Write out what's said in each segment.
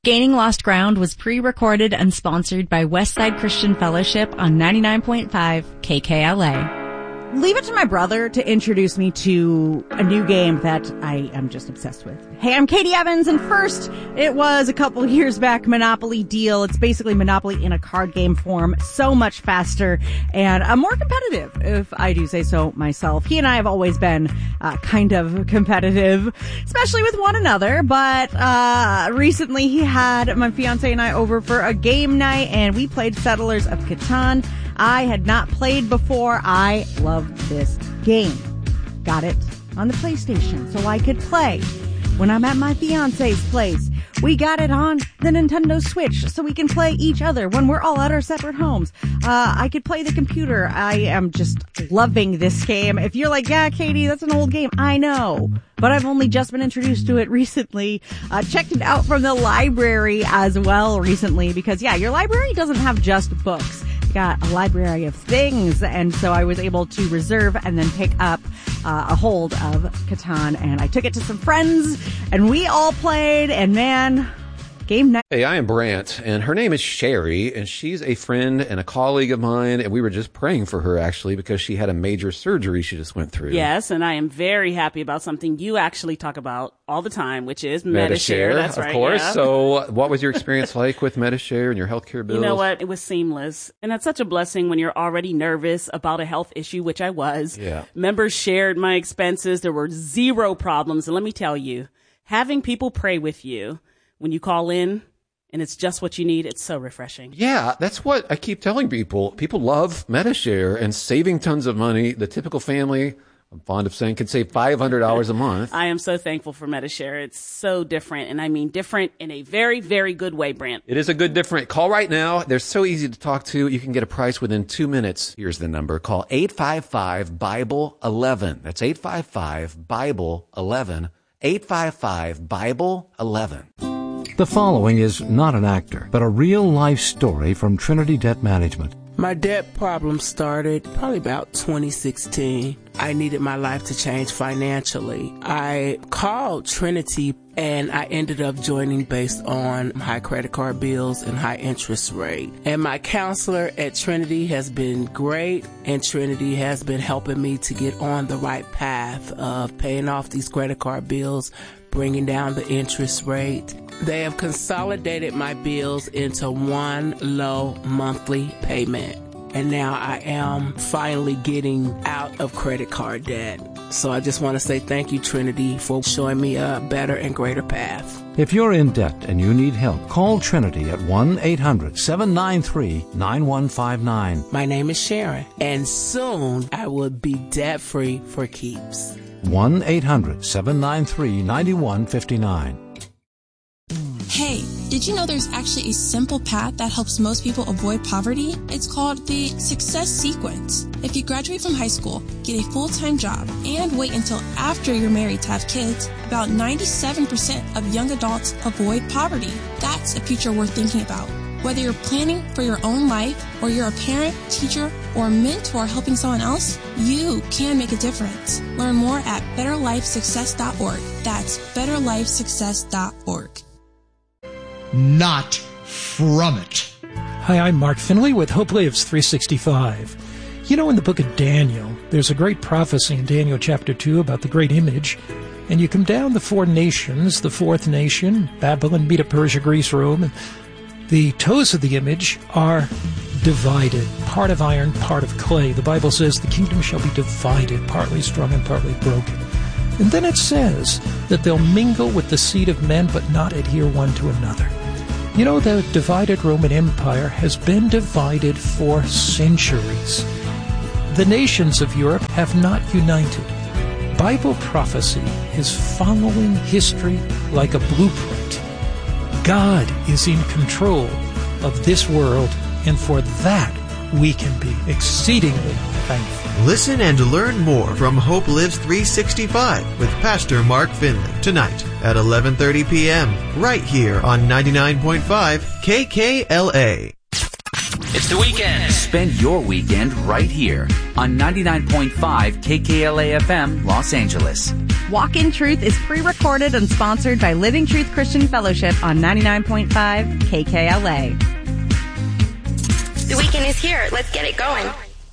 Gaining Lost Ground was pre-recorded and sponsored by Westside Christian Fellowship on 99.5 KKLA. Leave it to my brother to introduce me to a new game that I am just obsessed with. Hey, I'm Katie Evans, and first, it was a couple years back, Monopoly Deal. It's basically Monopoly in a card game form, so much faster and more competitive, if I do say so myself. He and I have always been kind of competitive, especially with one another, but recently he had my fiance and I over for a game night, and we played Settlers of Catan. I had not played before. I loved this game. Got it on the PlayStation so I could play when I'm at my fiance's place. We got it on the Nintendo Switch so we can play each other when we're all at our separate homes. I could play the computer. I am just loving this game. If you're like, yeah, Katie, that's an old game. I know, but I've only just been introduced to it recently. Checked it out from the library as well recently because, yeah, your library doesn't have just books. Got a library of things, and so I was able to reserve and then pick up a hold of Catan, and I took it to some friends, and we all played, and man, game night. Hey, I am Brant, and her name is Sherry, and she's a friend and a colleague of mine, and we were just praying for her, actually, because she had a major surgery she just went through. Yes, and I am very happy about something you actually talk about all the time, which is Medi-Share. That's right. Of course. Yeah. So what was your experience like with Medi-Share and your healthcare bills? You know what? It was seamless. And that's such a blessing when you're already nervous about a health issue, which I was. Yeah. Members shared my expenses. There were zero problems. And let me tell you, having people pray with you when you call in, and it's just what you need, it's so refreshing. Yeah, that's what I keep telling people. People love Medi-Share and saving tons of money. The typical family, I'm fond of saying, can save $500 a month. I am so thankful for Medi-Share. It's so different, and I mean different in a very, very good way, Brant. It is a good different. Call right now. They're so easy to talk to. You can get a price within 2 minutes. Here's the number. Call 855-BIBLE-11. That's 855-BIBLE-11. 855-BIBLE-11. The following is not an actor, but a real-life story from Trinity Debt Management. My debt problem started probably about 2016. I needed my life to change financially. I called Trinity and I ended up joining based on high credit card bills and high interest rate. And my counselor at Trinity has been great, and Trinity has been helping me to get on the right path of paying off these credit card bills, bringing down the interest rate. They have consolidated my bills into one low monthly payment. And now I am finally getting out of credit card debt. So I just want to say thank you, Trinity, for showing me a better and greater path. If you're in debt and you need help, call Trinity at 1-800-793-9159. My name is Sharon, and soon I will be debt-free for keeps. 1-800-793-9159. Hey, did you know there's actually a simple path that helps most people avoid poverty? It's called the Success Sequence. If you graduate from high school, get a full-time job, and wait until after you're married to have kids, about 97% of young adults avoid poverty. That's a future worth thinking about. Whether you're planning for your own life, or you're a parent, teacher, or mentor helping someone else, you can make a difference. Learn more at betterlifesuccess.org. That's betterlifesuccess.org. Not from it. Hi, I'm Mark Finley with Hope Lives 365. You know, in the book of Daniel, there's a great prophecy in Daniel chapter 2 about the great image. And you come down the four nations, the fourth nation, Babylon, Medo, Persia, Greece, Rome, and the toes of the image are divided, part of iron, part of clay. The Bible says the kingdom shall be divided, partly strong and partly broken. And then it says that they'll mingle with the seed of men, but not adhere one to another. You know, the divided Roman Empire has been divided for centuries. The nations of Europe have not united. Bible prophecy is following history like a blueprint. God is in control of this world, and for that we can be exceedingly thankful. Listen and learn more from Hope Lives 365 with Pastor Mark Finley tonight at 11:30 p.m. right here on 99.5 KKLA. It's the weekend. Spend your weekend right here on 99.5 KKLA FM, Los Angeles. Walk in Truth is pre-recorded and sponsored by Living Truth Christian Fellowship on 99.5 KKLA. The weekend is here. Let's get it going.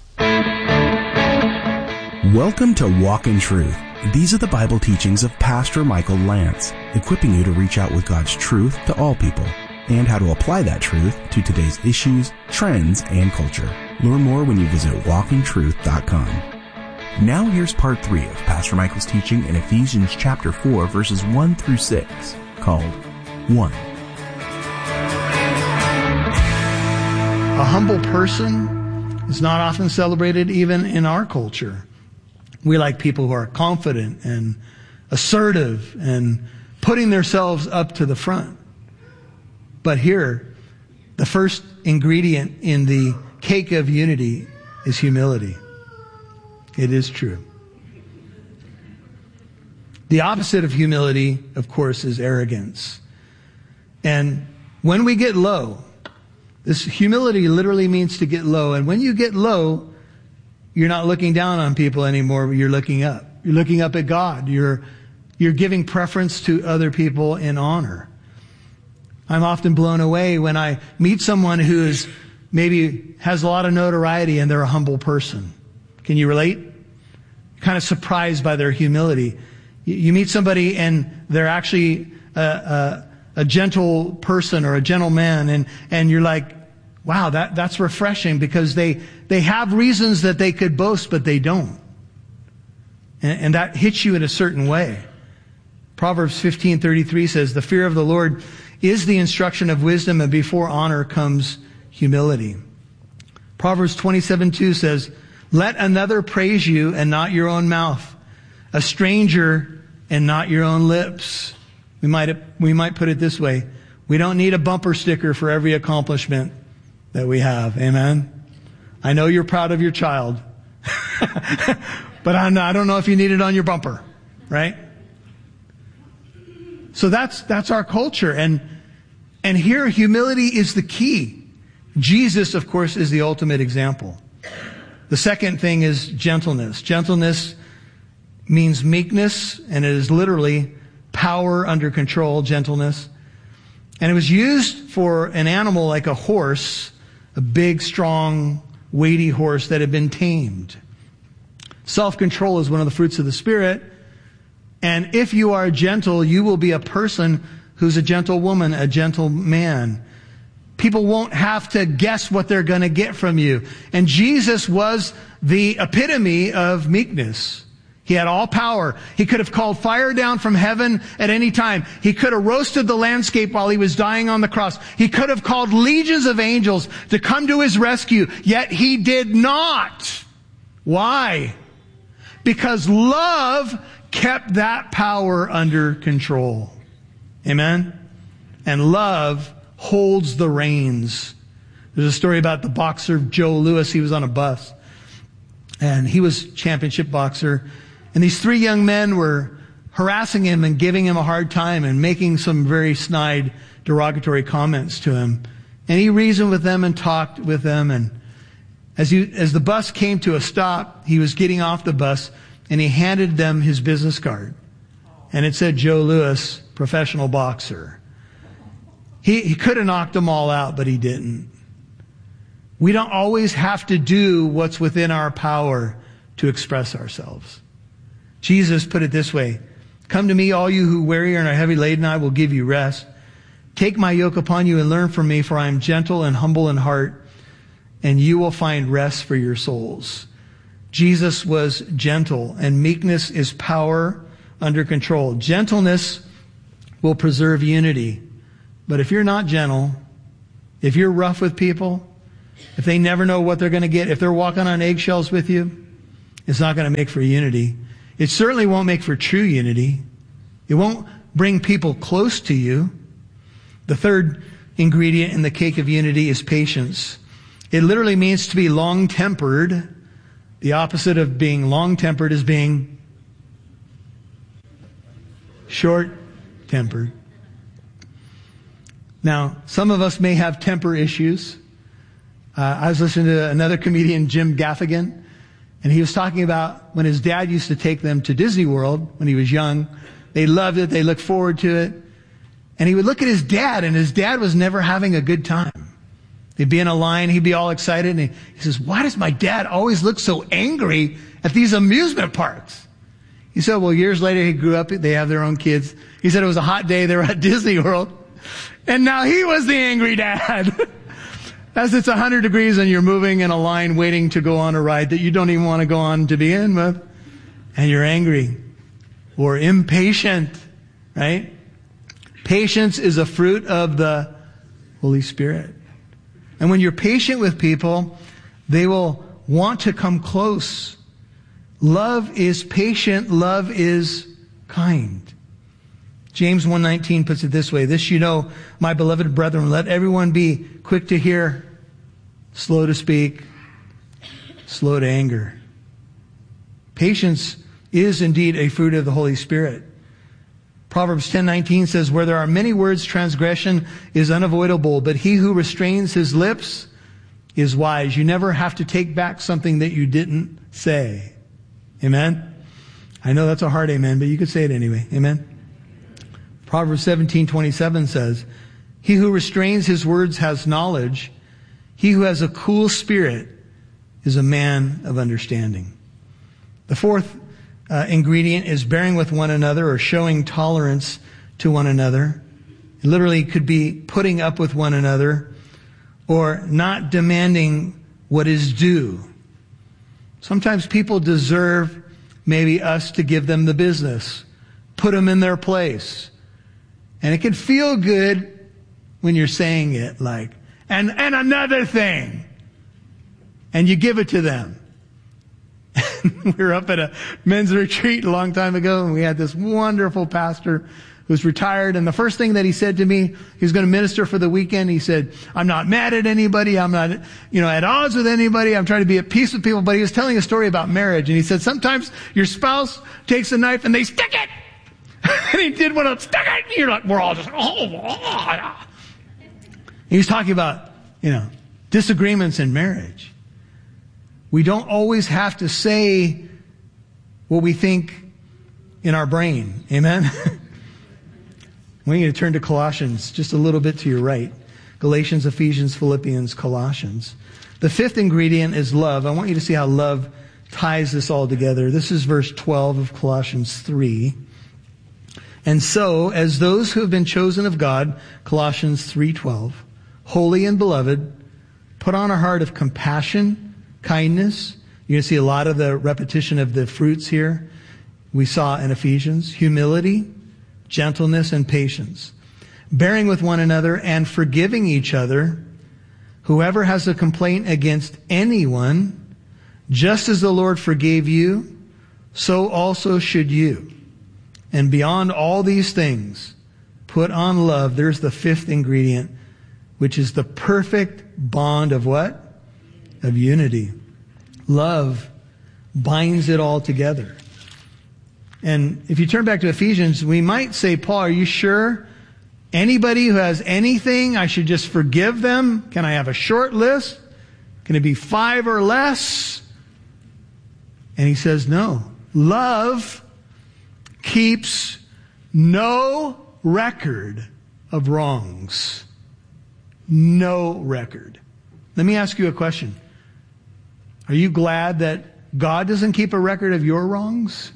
Welcome to Walk in Truth. These are the Bible teachings of Pastor Michael Lance, equipping you to reach out with God's truth to all people and how to apply that truth to today's issues, trends, and culture. Learn more when you visit walkintruth.com. Now here's part 3 of Pastor Michael's teaching in Ephesians chapter 4, verses 1 through 6, called 1. A humble person is not often celebrated even in our culture. We like people who are confident and assertive and putting themselves up to the front. But here, the first ingredient in the cake of unity is humility. It is true. The opposite of humility, of course, is arrogance. And when we get low, this humility literally means to get low. And when you get low, you're not looking down on people anymore, but you're looking up. You're looking up at God. You're giving preference to other people in honor. I'm often blown away when I meet someone who is maybe has a lot of notoriety and they're a humble person. Can you relate? You're kind of surprised by their humility. You meet somebody and they're actually a gentle person or a gentleman, and you're like, wow, that's refreshing, because they have reasons that they could boast, but they don't. And that hits you in a certain way. Proverbs 15:33 says, the fear of the Lord is the instruction of wisdom, and before honor comes humility. Proverbs 27:2 says, let another praise you and not your own mouth, a stranger and not your own lips. We might put it this way. We don't need a bumper sticker for every accomplishment that we have. Amen? I know you're proud of your child, but I don't know if you need it on your bumper, right? So that's our culture. And here, humility is the key. Jesus, of course, is the ultimate example. The second thing is gentleness. Gentleness means meekness, and it is literally power under control, gentleness. And it was used for an animal like a horse, a big, strong, weighty horse that had been tamed. Self-control is one of the fruits of the Spirit. And if you are gentle, you will be a person who's a gentle woman, a gentle man. People won't have to guess what they're going to get from you. And Jesus was the epitome of meekness. He had all power. He could have called fire down from heaven at any time. He could have roasted the landscape while he was dying on the cross. He could have called legions of angels to come to his rescue. Yet he did not. Why? Because love kept that power under control. Amen? And love holds the reins. There's a story about the boxer Joe Louis. He was on a bus, and he was a championship boxer. And these 3 young men were harassing him and giving him a hard time and making some very snide, derogatory comments to him. And he reasoned with them and talked with them. And as the bus came to a stop, he was getting off the bus, and he handed them his business card. And it said, Joe Louis, professional boxer. He could have knocked them all out, but he didn't. We don't always have to do what's within our power to express ourselves. Jesus put it this way, come to me, all you who weary and are heavy laden, I will give you rest. Take my yoke upon you and learn from me, for I am gentle and humble in heart, and you will find rest for your souls. Jesus was gentle, and meekness is power under control. Gentleness will preserve unity. But if you're not gentle, if you're rough with people, if they never know what they're going to get, if they're walking on eggshells with you, it's not going to make for unity. It certainly won't make for true unity. It won't bring people close to you. The third ingredient in the cake of unity is patience. It literally means to be long-tempered. The opposite of being long-tempered is being short-tempered. Now, some of us may have temper issues. I was listening to another comedian, Jim Gaffigan, and he was talking about when his dad used to take them to Disney World when he was young. They loved it. They looked forward to it. And he would look at his dad, and his dad was never having a good time. They'd be in a line. He'd be all excited. And he says, why does my dad always look so angry at these amusement parks? He said, well, years later, he grew up. They have their own kids. He said it was a hot day. They were at Disney World. And now he was the angry dad. As it's 100 degrees and you're moving in a line waiting to go on a ride that you don't even want to go on to begin with. And you're angry or impatient, right? Patience is a fruit of the Holy Spirit. And when you're patient with people, they will want to come close. Love is patient. Love is kind. James 1:19 puts it this way. This you know, my beloved brethren, let everyone be quick to hear, slow to speak, slow to anger. Patience is indeed a fruit of the Holy Spirit. Proverbs 10:19 says, where there are many words, transgression is unavoidable, but he who restrains his lips is wise. You never have to take back something that you didn't say. Amen? I know that's a hard amen, but you could say it anyway. Amen? Proverbs 17:27 says, he who restrains his words has knowledge. He who has a cool spirit is a man of understanding. The fourth ingredient is bearing with one another or showing tolerance to one another. It literally could be putting up with one another or not demanding what is due. Sometimes people deserve maybe us to give them the business, put them in their place. And it can feel good when you're saying it like, and another thing. And you give it to them. We were up at a men's retreat a long time ago, and we had this wonderful pastor who was retired. And the first thing that he said to me, he was going to minister for the weekend. He said, I'm not mad at anybody. I'm not, at odds with anybody. I'm trying to be at peace with people. But he was telling a story about marriage. And he said, sometimes your spouse takes a knife and they stick it. And he did one of them, stick it. And you're like, we're all just, oh. He was talking about, disagreements in marriage. We don't always have to say what we think in our brain. Amen? I want you to turn to Colossians, just a little bit to your right. Galatians, Ephesians, Philippians, Colossians. The fifth ingredient is love. I want you to see how love ties this all together. This is verse 12 of Colossians 3. And so, as those who have been chosen of God, Colossians 3:12, holy and beloved, put on a heart of compassion, kindness. You're going to see a lot of the repetition of the fruits here we saw in Ephesians. Humility, gentleness, and patience. Bearing with one another and forgiving each other. Whoever has a complaint against anyone, just as the Lord forgave you, so also should you. And beyond all these things, put on love. There's the fifth ingredient, which is the perfect bond of what? Of unity. Love binds it all together. And if you turn back to Ephesians, we might say, Paul, are you sure anybody who has anything, I should just forgive them? Can I have a short list? Can it be 5 or less? And he says, no. Love keeps no record of wrongs. No record. Let me ask you a question. Are you glad that God doesn't keep a record of your wrongs?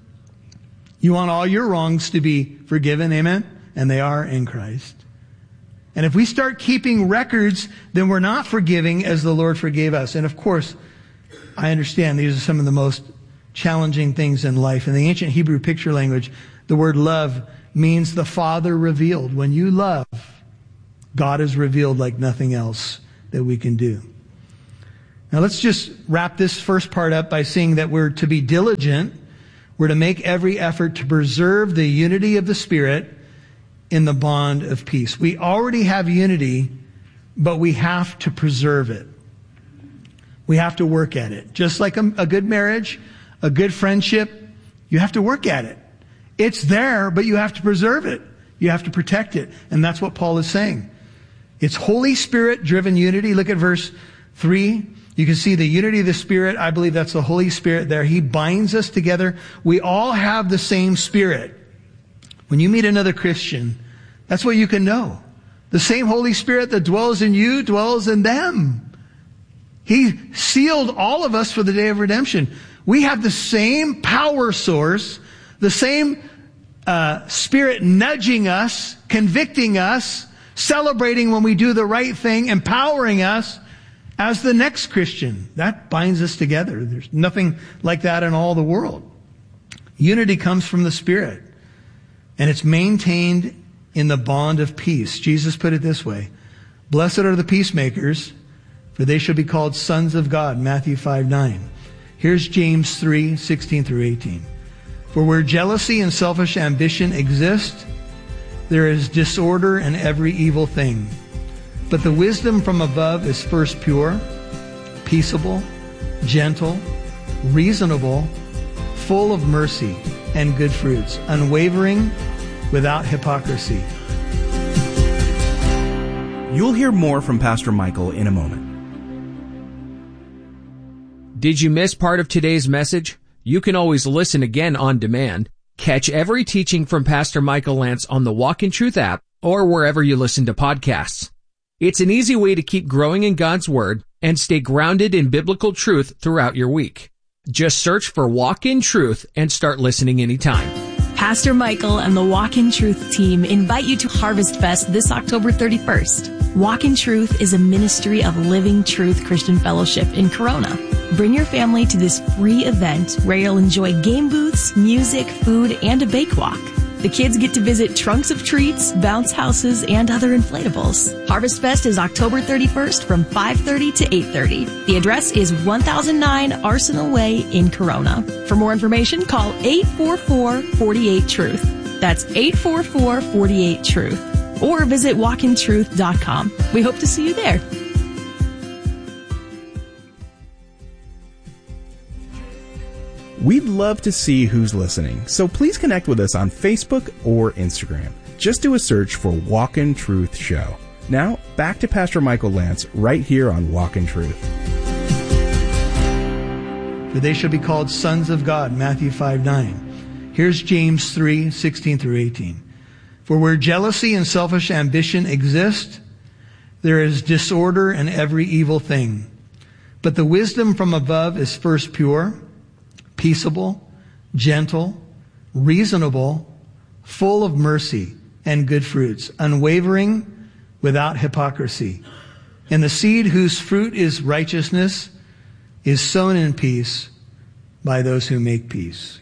You want all your wrongs to be forgiven, amen? And they are in Christ. And if we start keeping records, then we're not forgiving as the Lord forgave us. And of course, I understand these are some of the most challenging things in life. In the ancient Hebrew picture language, the word love means the Father revealed. When you love, God is revealed like nothing else that we can do. Now let's just wrap this first part up by saying that we're to be diligent. We're to make every effort to preserve the unity of the Spirit in the bond of peace. We already have unity, but we have to preserve it. We have to work at it. Just like a good marriage, a good friendship, you have to work at it. It's there, but you have to preserve it. You have to protect it. And that's what Paul is saying. It's Holy Spirit driven unity. Look at verse 3, you can see the unity of the Spirit. I believe that's the Holy Spirit there. He binds us together. We all have the same Spirit. When you meet another Christian, that's what you can know. The same Holy Spirit that dwells in you dwells in them. He sealed all of us for the day of redemption. We have the same power source, the same Spirit nudging us, convicting us, celebrating when we do the right thing, empowering us as the next Christian. That binds us together. There's nothing like that in all the world. Unity comes from the Spirit, and it's maintained in the bond of peace. Jesus put it this way: blessed are the peacemakers, for they shall be called sons of God. Matthew 5:9. Here's James 3:16 through 18. For where jealousy and selfish ambition exist, there is disorder and every evil thing. But the wisdom from above is first pure, peaceable, gentle, reasonable, full of mercy and good fruits, unwavering, without hypocrisy. You'll hear more from Pastor Michael in a moment. Did you miss part of today's message? You can always listen again on demand. Catch every teaching from Pastor Michael Lance on the Walk in Truth app or wherever you listen to podcasts. It's an easy way to keep growing in God's Word and stay grounded in biblical truth throughout your week. Just search for Walk in Truth and start listening anytime. Pastor Michael and the Walk in Truth team invite you to Harvest Fest this October 31st. Walk in Truth is a ministry of Living Truth Christian Fellowship in Corona. Bring your family to this free event where you'll enjoy game booths, music, food, and a bake walk. The kids get to visit trunks of treats, bounce houses, and other inflatables. Harvest Fest is October 31st from 5:30 to 8:30. The address is 1009 Arsenal Way in Corona. For more information, call 844-48-TRUTH. That's 844-48-TRUTH. Or visit walkintruth.com. We hope to see you there. We'd love to see who's listening, so please connect with us on Facebook or Instagram. Just do a search for Walk in Truth Show. Now, back to Pastor Michael Lance right here on Walk in Truth. For they shall be called sons of God. Matthew 5:9. Here's James 3:16 through 18. For where jealousy and selfish ambition exist, there is disorder and every evil thing. But the wisdom from above is first pure, peaceable, gentle, reasonable, full of mercy and good fruits, unwavering, without hypocrisy. And the seed whose fruit is righteousness is sown in peace by those who make peace.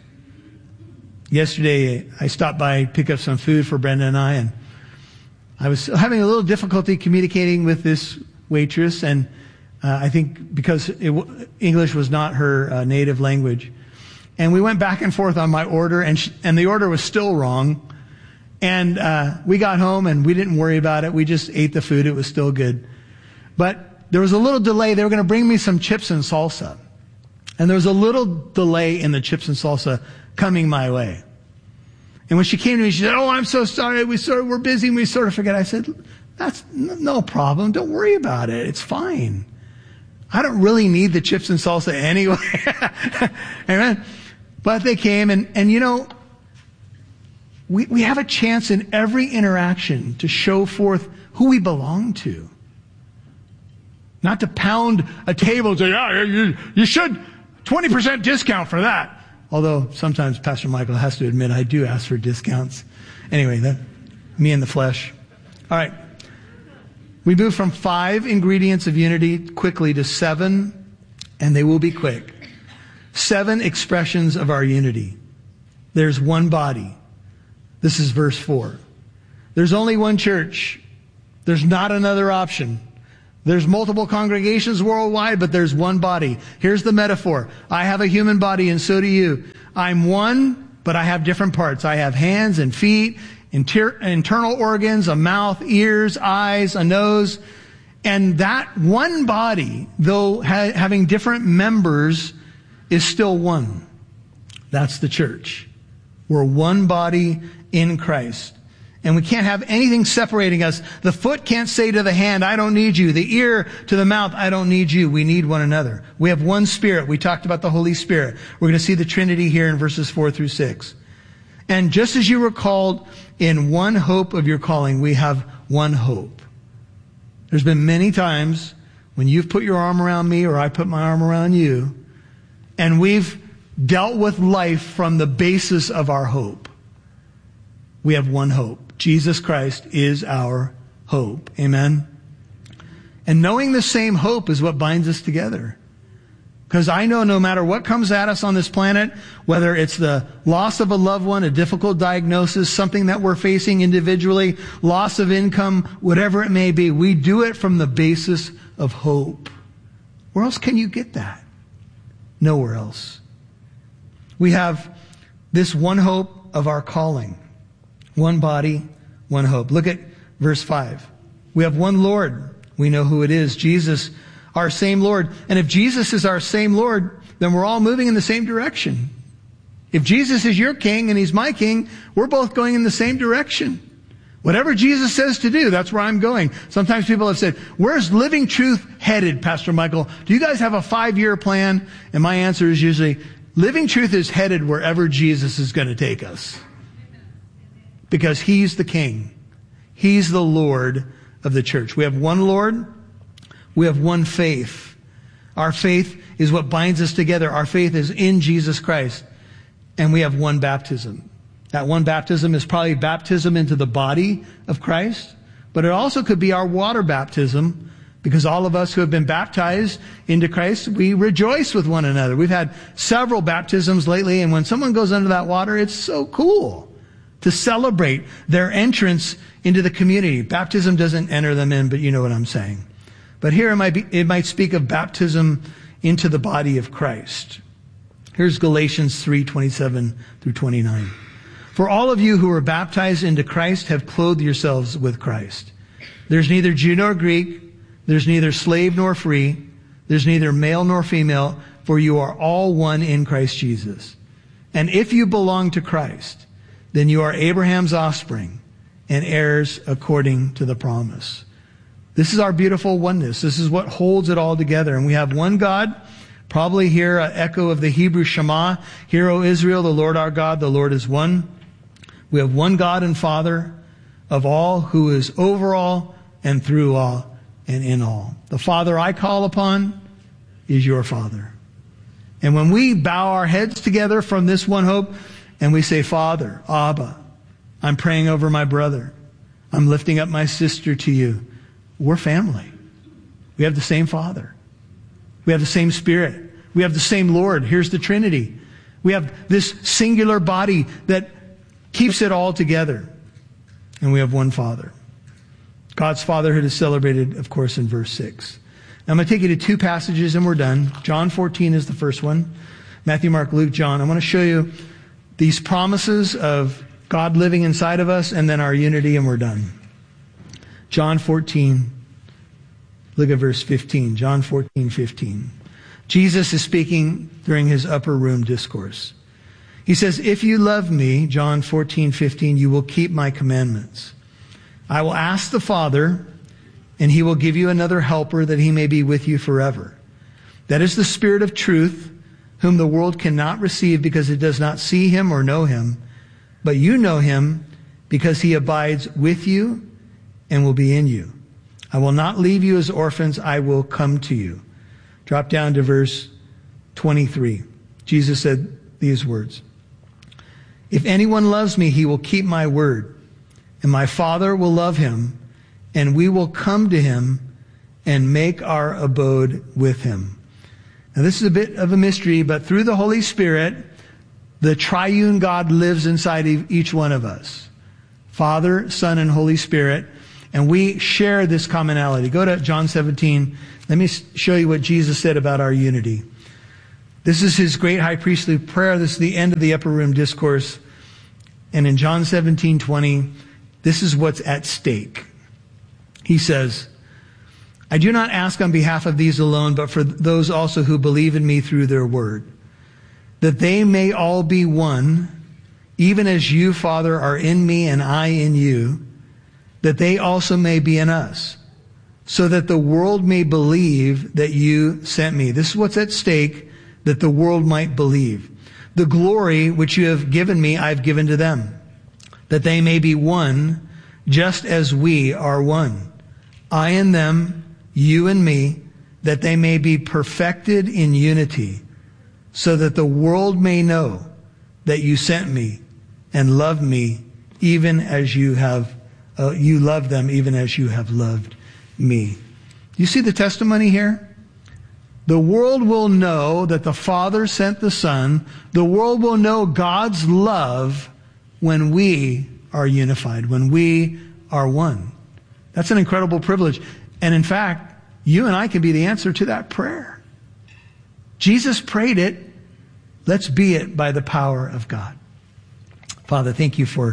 Yesterday, I stopped by to pick up some food for Brenda and I was having a little difficulty communicating with this waitress, and I think because English was not her native language. And we went back and forth on my order, and the order was still wrong. And we got home, and we didn't worry about it. We just ate the food. It was still good. But there was a little delay. They were going to bring me some chips and salsa. And there was a little delay in the chips and salsa coming my way. And when she came to me, she said, "Oh, I'm so sorry. We're busy, and we sort of forget." I said, "That's no problem. Don't worry about it. It's fine. I don't really need the chips and salsa anyway." Amen. But they came, and you know, we have a chance in every interaction to show forth who we belong to. Not to pound a table and say, "Yeah, you should 20% discount for that." Although sometimes Pastor Michael has to admit I do ask for discounts. Anyway, me and the flesh. All right. We move from 5 ingredients of unity quickly to 7, and they will be quick. 7 expressions of our unity. There's one body. This is verse 4. There's only one church. There's not another option. There's multiple congregations worldwide, but there's one body. Here's the metaphor. I have a human body, and so do you. I'm one, but I have different parts. I have hands and feet, internal organs, a mouth, ears, eyes, a nose. And that one body, though having different members, is still one. That's the church. We're one body in Christ. And we can't have anything separating us. The foot can't say to the hand, I don't need you. The ear to the mouth, I don't need you. We need one another. We have one Spirit. We talked about the Holy Spirit. We're going to see the Trinity here in verses 4 through 6. And just as you were called in one hope of your calling, we have one hope. There's been many times when you've put your arm around me or I put my arm around you, and we've dealt with life from the basis of our hope. We have one hope. Jesus Christ is our hope. Amen? And knowing the same hope is what binds us together. Because I know no matter what comes at us on this planet, whether it's the loss of a loved one, a difficult diagnosis, something that we're facing individually, loss of income, whatever it may be, we do it from the basis of hope. Where else can you get that? Nowhere else. We have this one hope of our calling. One body, one hope. Look at verse 5. We have one Lord. We know who it is. Jesus, our same Lord. And if Jesus is our same Lord, then we're all moving in the same direction. If Jesus is your king and he's my king, we're both going in the same direction. Whatever Jesus says to do, that's where I'm going. Sometimes people have said, where's Living Truth headed, Pastor Michael? Do you guys have a 5-year plan? And my answer is usually, Living Truth is headed wherever Jesus is going to take us. Because he's the king. He's the Lord of the church. We have one Lord. We have one faith. Our faith is what binds us together. Our faith is in Jesus Christ. And we have one baptism. That one baptism is probably baptism into the body of Christ. But it also could be our water baptism. Because all of us who have been baptized into Christ, we rejoice with one another. We've had several baptisms lately. And when someone goes under that water, it's so cool to celebrate their entrance into the community. Baptism doesn't enter them in, but you know what I'm saying. But here it might speak of baptism into the body of Christ. Here's Galatians 3:27 through 29. For all of you who are baptized into Christ have clothed yourselves with Christ. There's neither Jew nor Greek. There's neither slave nor free. There's neither male nor female, for you are all one in Christ Jesus. And if you belong to Christ, then you are Abraham's offspring and heirs according to the promise. This is our beautiful oneness. This is what holds it all together. And we have one God. Probably here an echo of the Hebrew Shema. Hear, O Israel, the Lord our God, the Lord is one. We have one God and Father of all, who is over all and through all and in all. The Father I call upon is your Father. And when we bow our heads together from this one hope, and we say, Father, Abba, I'm praying over my brother. I'm lifting up my sister to you. We're family. We have the same Father. We have the same Spirit. We have the same Lord. Here's the Trinity. We have this singular body that keeps it all together. And we have one Father. God's fatherhood is celebrated, of course, in verse 6. Now, I'm going to take you to two passages and we're done. John 14 is the first one. Matthew, Mark, Luke, John. I want to show you these promises of God living inside of us and then our unity, and we're done. John 14. Look at verse 15. John 14:15. Jesus is speaking during his upper room discourse. He says, if you love me, John 14:15, you will keep my commandments. I will ask the Father, and he will give you another helper that he may be with you forever. That is the Spirit of truth, whom the world cannot receive because it does not see him or know him. But you know him because he abides with you and will be in you. I will not leave you as orphans. I will come to you. Drop down to verse 23. Jesus said these words. If anyone loves me, he will keep my word. And my Father will love him. And we will come to him and make our abode with him. Now, this is a bit of a mystery, but through the Holy Spirit, the triune God lives inside each one of us. Father, Son, and Holy Spirit. And we share this commonality. Go to John 17. Let me show you what Jesus said about our unity. This is his great high priestly prayer. This is the end of the upper room discourse. And in John 17:20, this is what's at stake. He says, I do not ask on behalf of these alone, but for those also who believe in me through their word, that they may all be one, even as you, Father, are in me and I in you, that they also may be in us, so that the world may believe that you sent me. This is what's at stake, that the world might believe. The glory which you have given me, I've given to them, that they may be one, just as we are one. I and them, you and me, that they may be perfected in unity, so that the world may know that you sent me and loved me, even as you have, you love them, even as you have loved me. You see the testimony here? The world will know that the Father sent the Son. The world will know God's love when we are unified, when we are one. That's an incredible privilege. And in fact, you and I can be the answer to that prayer. Jesus prayed it. Let's be it by the power of God. Father, thank you for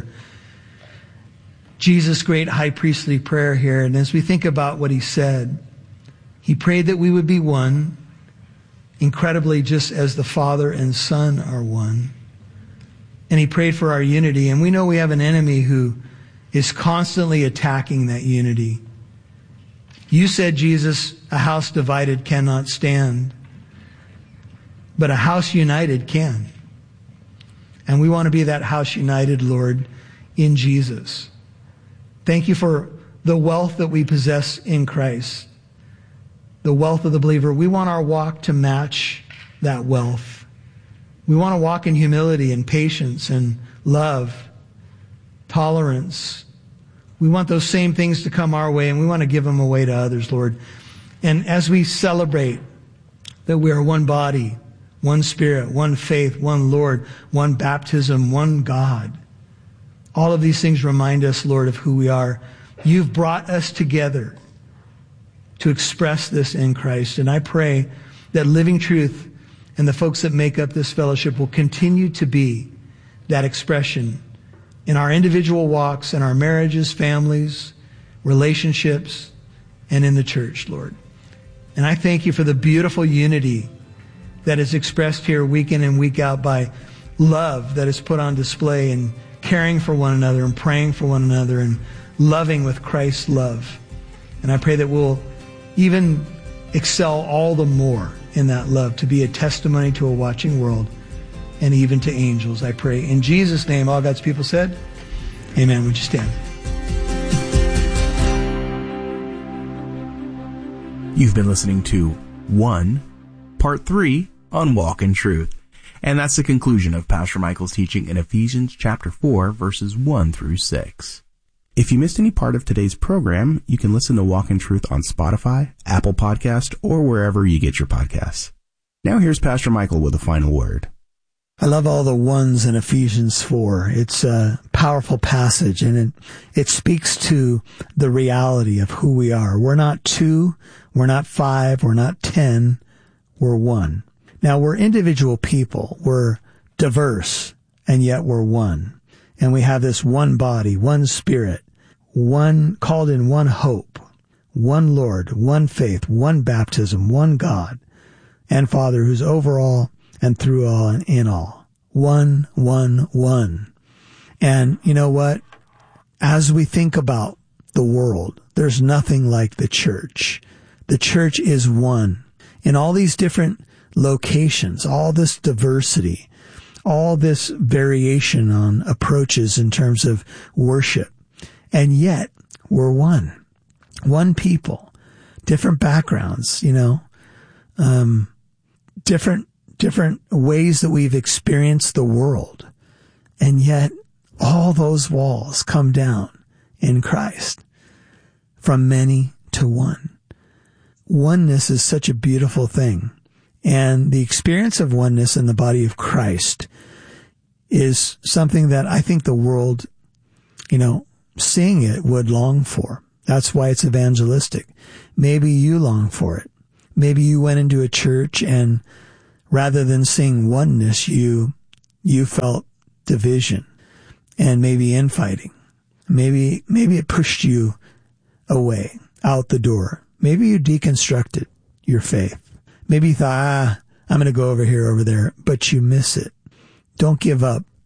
Jesus' great high priestly prayer here. And as we think about what he said, he prayed that we would be one, incredibly just as the Father and Son are one. And he prayed for our unity. And we know we have an enemy who is constantly attacking that unity. You said, Jesus, a house divided cannot stand, but a house united can. And we want to be that house united, Lord, in Jesus. Thank you for the wealth that we possess in Christ, the wealth of the believer. We want our walk to match that wealth. We want to walk in humility and patience and love, tolerance. We want those same things to come our way, and we want to give them away to others, Lord. And as we celebrate that we are one body, one Spirit, one faith, one Lord, one baptism, one God, all of these things remind us, Lord, of who we are. You've brought us together to express this in Christ. And I pray that Living Truth and the folks that make up this fellowship will continue to be that expression in our individual walks, in our marriages, families, relationships, and in the church, Lord. And I thank you for the beautiful unity that is expressed here week in and week out by love that is put on display and caring for one another and praying for one another and loving with Christ's love. And I pray that we'll even excel all the more in that love to be a testimony to a watching world and even to angels. I pray in Jesus' name, all God's people said, amen. Would you stand? You've been listening to 1, Part 3 on Walk in Truth. And that's the conclusion of Pastor Michael's teaching in Ephesians chapter 4, verses 1 through 6. If you missed any part of today's program, you can listen to Walk in Truth on Spotify, Apple Podcast, or wherever you get your podcasts. Now here's Pastor Michael with a final word. I love all the ones in Ephesians 4. It's a powerful passage, and it speaks to the reality of who we are. We're not 2, we're not 5, we're not 10, we're 1. Now, we're individual people. We're diverse, and yet we're one. And we have this one body, one Spirit, one called in one hope, one Lord, one faith, one baptism, one God, and Father who's over all and through all and in all. One, one, one. And you know what? As we think about the world, there's nothing like the church. The church is one. In all these different locations, all this diversity, all this variation on approaches in terms of worship. And yet we're one. One people, different backgrounds, different ways that we've experienced the world. And yet all those walls come down in Christ from many to one. Oneness is such a beautiful thing. And the experience of oneness in the body of Christ is something that I think the world, seeing it would long for. That's why it's evangelistic. Maybe you long for it. Maybe you went into a church and rather than seeing oneness, you felt division and maybe infighting. Maybe it pushed you away, out the door. Maybe you deconstructed your faith. Maybe you thought, I'm going to go over here, over there, but you miss it. Don't give up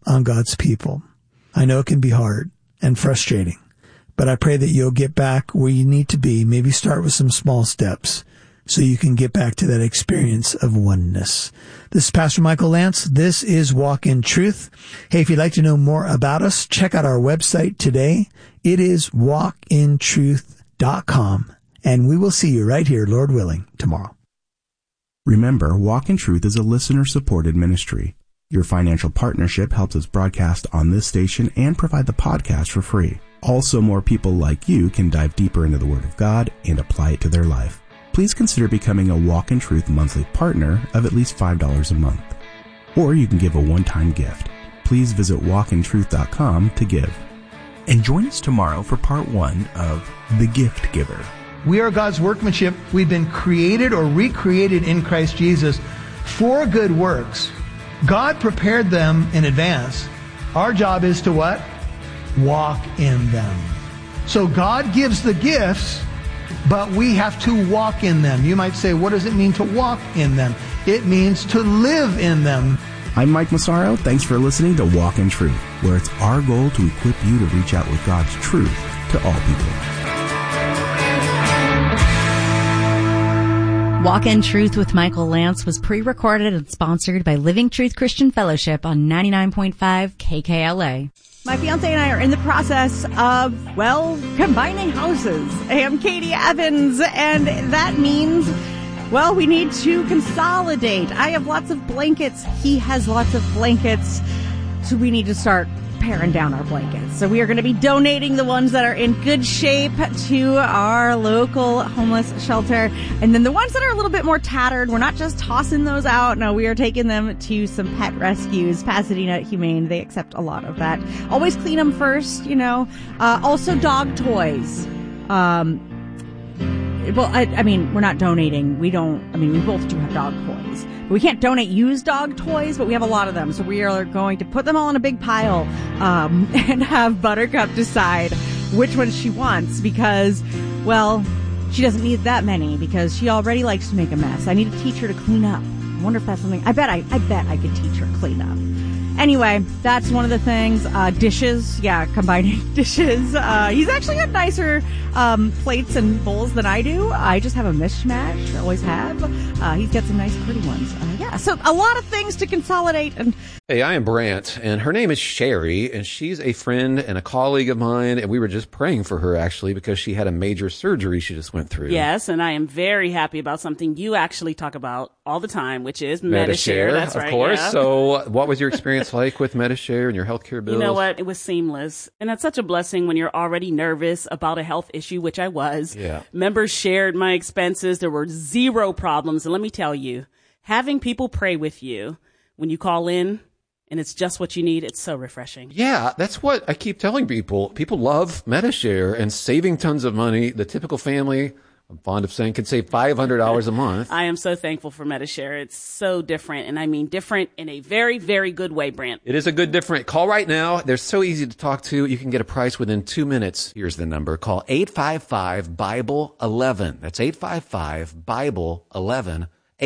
on God's people. I know it can be hard and frustrating, but I pray that you'll get back where you need to be. Maybe start with some small steps so you can get back to that experience of oneness. This is Pastor Michael Lance. This is Walk in Truth. Hey, if you'd like to know more about us, check out our website today. It is walkintruth.com. And we will see you right here, Lord willing, tomorrow. Remember, Walk in Truth is a listener-supported ministry. Your financial partnership helps us broadcast on this station and provide the podcast for free. Also, more people like you can dive deeper into the Word of God and apply it to their life. Please consider becoming a Walk in Truth monthly partner of at least $5 a month. Or you can give a one-time gift. Please visit walkintruth.com to give. And join us tomorrow for part 1 of The Gift Giver. We are God's workmanship. We've been created or recreated in Christ Jesus for good works. God prepared them in advance. Our job is to what? Walk in them. So God gives the gifts, but we have to walk in them. You might say, what does it mean to walk in them? It means to live in them. I'm Mike Massaro. Thanks for listening to Walk in Truth, where it's our goal to equip you to reach out with God's truth to all people. Walk in Truth with Michael Lance was pre-recorded and sponsored by Living Truth Christian Fellowship on 99.5 KKLA. My fiance and I are in the process of, combining houses. Hey, I'm Katie Evans, and that means, we need to consolidate. I have lots of blankets. He has lots of blankets. So we need to start paring down our blankets. So we are going to be donating the ones that are in good shape to our local homeless shelter. And then the ones that are a little bit more tattered, we're not just tossing those out. No, we are taking them to some pet rescues. Pasadena Humane, they accept a lot of that. Always clean them first, Also dog toys. We're not donating. We both do have dog toys. We can't donate used dog toys, but we have a lot of them. So we are going to put them all in a big pile, and have Buttercup decide which ones she wants because, she doesn't need that many because she already likes to make a mess. I need to teach her to clean up. I wonder if that's something. I bet I could teach her to clean up. Anyway, that's one of the things. Dishes. Yeah, combining dishes. He's actually got nicer plates and bowls than I do. I just have a mishmash. I always have. He's got some nice pretty ones. So a lot of things to consolidate. And hey, I am Brant, and her name is Sherry, and she's a friend and a colleague of mine, and we were just praying for her, actually, because she had a major surgery she just went through. Yes, and I am very happy about something you actually talk about all the time, which is Medi-Share. That's right. Of course. Yeah. So what was your experience like with Medi-Share and your healthcare bills? You know what? It was seamless. And that's such a blessing when you're already nervous about a health issue, which I was. Yeah. Members shared my expenses. There were zero problems. And let me tell you, having people pray with you when you call in and it's just what you need, it's so refreshing. Yeah, that's what I keep telling people. People love Medi-Share and saving tons of money. The typical family, I'm fond of saying, can save $500 a month. I am so thankful for Medi-Share. It's so different, and I mean different in a very, very good way, Brant. It is a good different. Call right now. They're so easy to talk to. You can get a price within 2 minutes. Here's the number. Call 855-BIBLE-11. That's 855-BIBLE-11.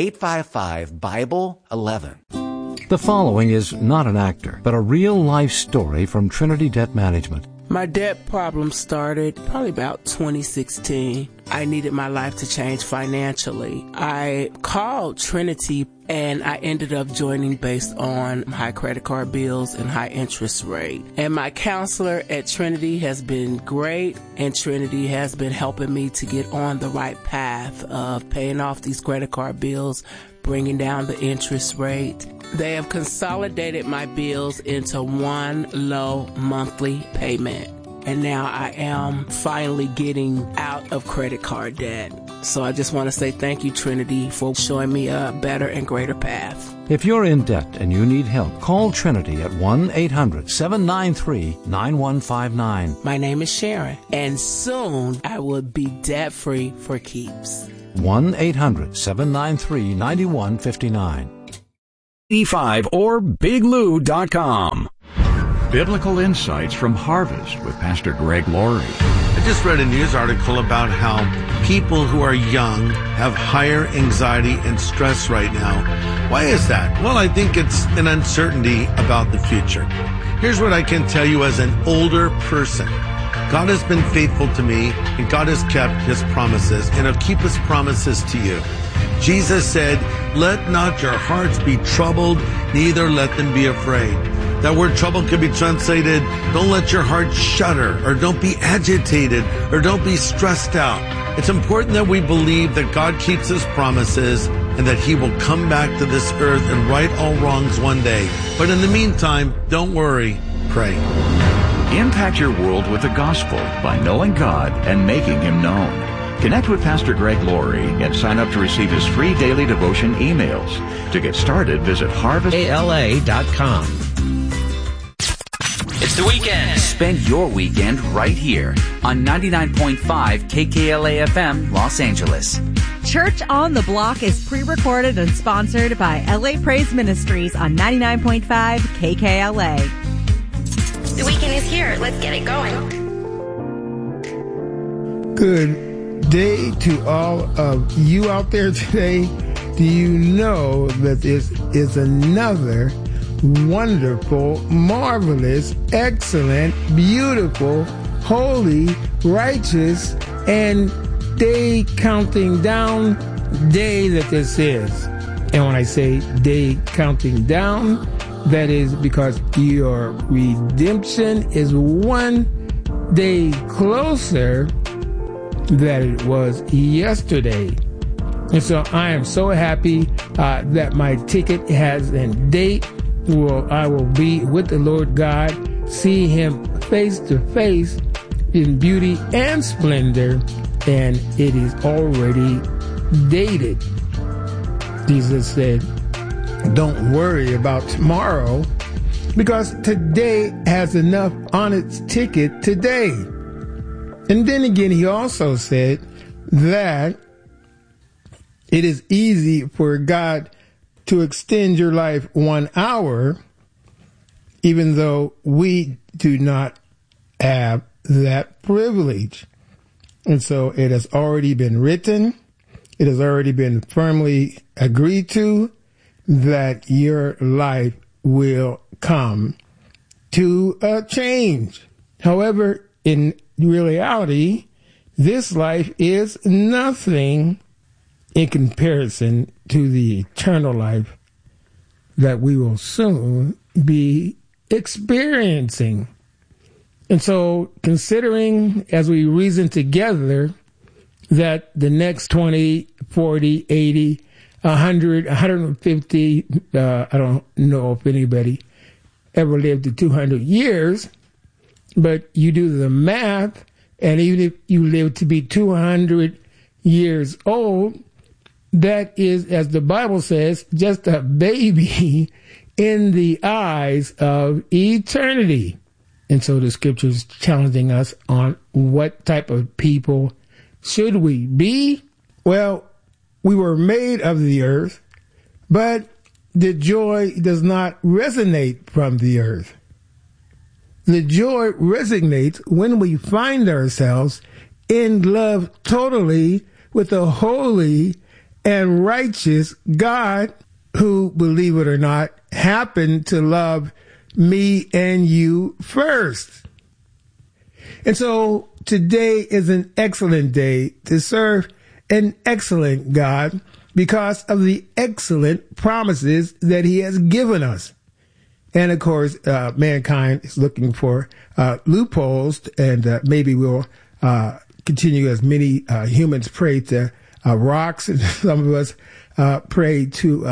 855-BIBLE-11. The following is not an actor, but a real-life story from Trinity Debt Management. My debt problem started probably about 2016. I needed my life to change financially. I called Trinity and I ended up joining based on high credit card bills and high interest rate. And my counselor at Trinity has been great, and Trinity has been helping me to get on the right path of paying off these credit card bills, bringing down the interest rate. They have consolidated my bills into one low monthly payment. And now I am finally getting out of credit card debt. So I just want to say thank you, Trinity, for showing me a better and greater path. If you're in debt and you need help, call Trinity at 1-800-793-9159. My name is Sharon, and soon I will be debt-free for keeps. 1-800-793-9159. E5 or BigLou.com. Biblical insights from Harvest with Pastor Greg Laurie. I just read a news article about how people who are young have higher anxiety and stress right now. Why is that? Well, I think it's an uncertainty about the future. Here's what I can tell you as an older person. God has been faithful to me, and God has kept his promises, and he'll keep his promises to you. Jesus said, "Let not your hearts be troubled, neither let them be afraid." That word trouble could be translated, don't let your heart shudder, or don't be agitated, or don't be stressed out. It's important that we believe that God keeps his promises and that he will come back to this earth and right all wrongs one day. But in the meantime, don't worry, pray. Impact your world with the gospel by knowing God and making him known. Connect with Pastor Greg Laurie and sign up to receive his free daily devotion emails. To get started, visit harvestala.com. It's the weekend. Spend your weekend right here on 99.5 KKLA-FM Los Angeles. Church on the Block is pre-recorded and sponsored by LA Praise Ministries on 99.5 KKLA. The weekend is here. Let's get it going. Good day to all of you out there today. Do you know that this is another wonderful, marvelous, excellent, beautiful, holy, righteous, and day counting down day that this is? And when I say day counting down, that is because your redemption is one day closer than it was yesterday. And so I am so happy that my ticket has a date. I will be with the Lord God, see him face to face in beauty and splendor, and it is already dated. Jesus said, don't worry about tomorrow, because today has enough on its ticket today. And then again, he also said that it is easy for God to extend your life 1 hour, even though we do not have that privilege. And so it has already been written, it has already been firmly agreed to, that your life will come to a change. However, in reality, this life is nothing in comparison to the eternal life that we will soon be experiencing. And so, considering as we reason together that the next 20, 40, 80, 100, 150, I don't know if anybody ever lived to 200 years, but you do the math, and even if you live to be 200 years old, that is, as the Bible says, just a baby in the eyes of eternity. And so the scripture is challenging us on what type of people should we be? Well, we were made of the earth, but the joy does not resonate from the earth. The joy resonates when we find ourselves in love totally with a holy and righteous God who, believe it or not, happened to love me and you first. And so today is an excellent day to serve an excellent God because of the excellent promises that he has given us. And of course, mankind is looking for loopholes, and maybe we'll continue as many humans pray to rocks, and some of us pray to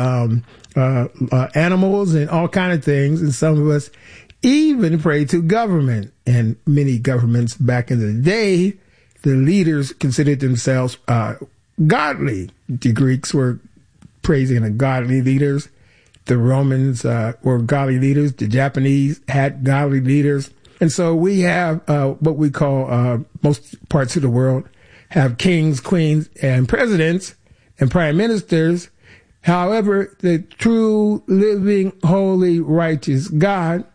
animals and all kind of things, and some of us even pray to government. And many governments back in the day, the leaders considered themselves godly. The Greeks were praising the godly leaders. The Romans were godly leaders. The Japanese had godly leaders. And so we have what we call, most parts of the world, have kings, queens, and presidents and prime ministers. However, the true, living, holy, righteous God